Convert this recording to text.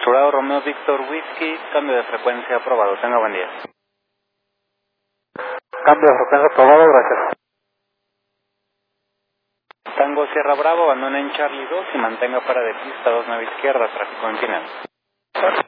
Asegurado Romeo Víctor Whisky, cambio de frecuencia aprobado. Tenga buen día. Cambio de frecuencia aprobado, gracias. Tango Sierra Bravo, abandone en Charlie 2 y mantenga para de pista 29 izquierda, tráfico en final.